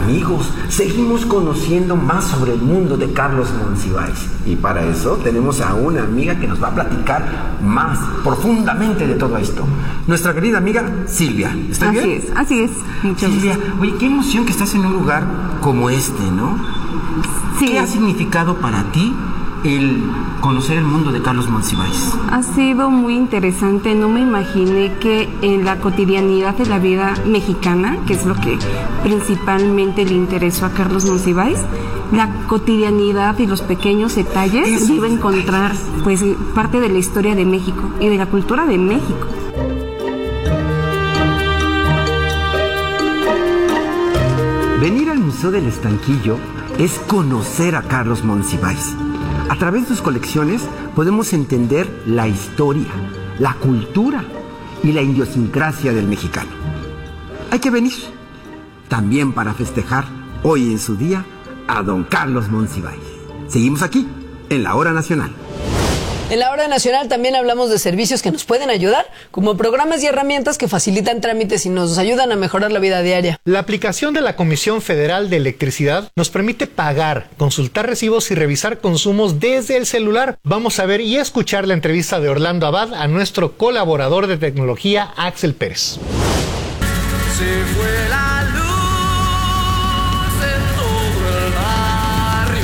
amigos, seguimos conociendo más sobre el mundo de Carlos Monsiváis. Y para eso tenemos a una amiga que nos va a platicar más profundamente de todo esto. Nuestra querida amiga Silvia. ¿Está bien? Así es. Muchas Silvia, oye, qué emoción que estás en un lugar como este, ¿no? Sí. ¿Qué ha significado para ti el conocer el mundo de Carlos Monsiváis? Ha sido muy interesante. No me imaginé que en la cotidianidad de la vida mexicana, que es lo que principalmente le interesó a Carlos Monsiváis, la cotidianidad y los pequeños detalles iba a encontrar pues parte de la historia de México y de la cultura de México. Venir al Museo del Estanquillo es conocer a Carlos Monsiváis. A través de sus colecciones podemos entender la historia, la cultura y la idiosincrasia del mexicano. Hay que venir también para festejar hoy en su día a don Carlos Monsiváis. Seguimos aquí en la Hora Nacional. En la Hora Nacional también hablamos de servicios que nos pueden ayudar, como programas y herramientas que facilitan trámites y nos ayudan a mejorar la vida diaria. La aplicación de la Comisión Federal de Electricidad nos permite pagar, consultar recibos y revisar consumos desde el celular. Vamos a ver y escuchar la entrevista de Orlando Abad a nuestro colaborador de tecnología, Axel Pérez. Se fue la luz en todo el barrio.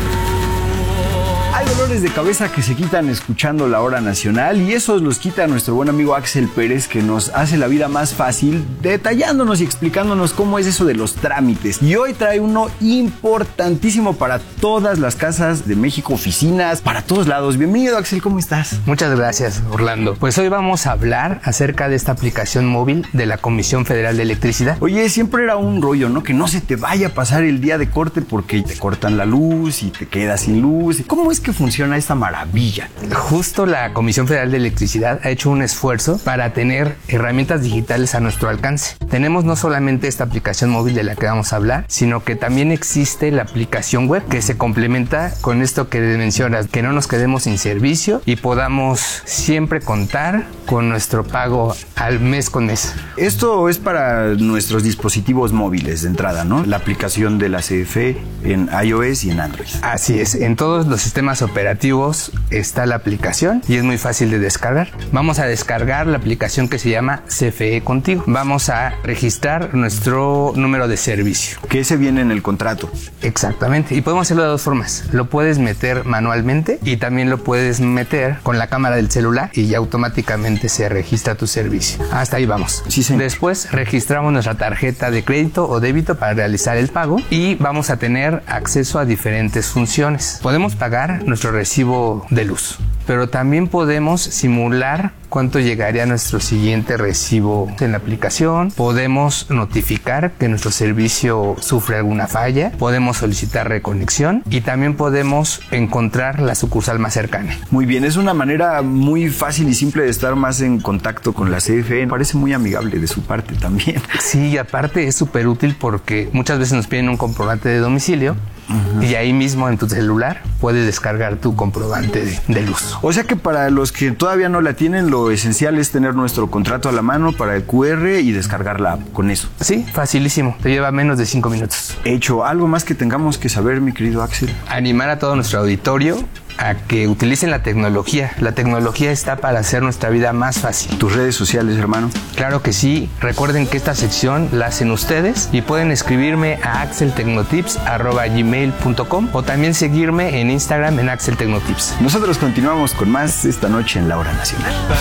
Hay dolores de cabeza que se quitan escuchando la Hora Nacional y esos los quita nuestro buen amigo Axel Pérez, que nos hace la vida más fácil detallándonos y explicándonos cómo es eso de los trámites. Y hoy trae uno importantísimo para todas las casas de México, oficinas, para todos lados. Bienvenido, Axel, ¿cómo estás? Muchas gracias, Orlando. Pues hoy vamos a hablar acerca de esta aplicación móvil de la Comisión Federal de Electricidad. Oye, siempre era un rollo, ¿no? Que no se te vaya a pasar el día de corte porque te cortan la luz y te quedas sin luz. ¿Cómo es que funciona esta maravilla? Justo la Comisión Federal de Electricidad ha hecho un esfuerzo para tener herramientas digitales a nuestro alcance. Tenemos no solamente esta aplicación móvil de la que vamos a hablar, sino que también existe la aplicación web que se complementa con esto que mencionas, que no nos quedemos sin servicio y podamos siempre contar con nuestro pago al mes con mes. Esto es para nuestros dispositivos móviles de entrada, ¿no? La aplicación de la CFE en iOS y en Android. Así es, en todos los sistemas operativos está la aplicación y es muy fácil de descargar. Vamos a descargar la aplicación que se llama CFE Contigo. Vamos a registrar nuestro número de servicio. Que ese viene en el contrato. Exactamente, y podemos hacerlo de dos formas. Lo puedes meter manualmente y también lo puedes meter con la cámara del celular y ya automáticamente se registra tu servicio. Hasta ahí vamos. Sí, señor. Después registramos nuestra tarjeta de crédito o débito para realizar el pago y vamos a tener acceso a diferentes funciones. Podemos pagar nuestro recibo de luz, pero también podemos simular cuánto llegaría a nuestro siguiente recibo en la aplicación. Podemos notificar que nuestro servicio sufre alguna falla. Podemos solicitar reconexión y también podemos encontrar la sucursal más cercana. Muy bien, es una manera muy fácil y simple de estar más en contacto con la CFE. Parece muy amigable de su parte también. Sí, y aparte es súper útil porque muchas veces nos piden un comprobante de domicilio. Y ahí mismo en tu celular puedes descargar tu comprobante de luz. O sea que para los que todavía no la tienen, lo esencial es tener nuestro contrato a la mano para el QR y descargar la app con eso. Sí, facilísimo. Te lleva menos de 5 minutos. Hecho. ¿Algo más que tengamos que saber, mi querido Axel? Animar a todo nuestro auditorio a que utilicen la tecnología. La tecnología está para hacer nuestra vida más fácil. ¿Tus redes sociales, hermano? Claro que sí. Recuerden que esta sección la hacen ustedes y pueden escribirme a axeltecnotips@gmail.com o también seguirme en Instagram en axeltecnotips. Nosotros continuamos con más esta noche en la Hora Nacional.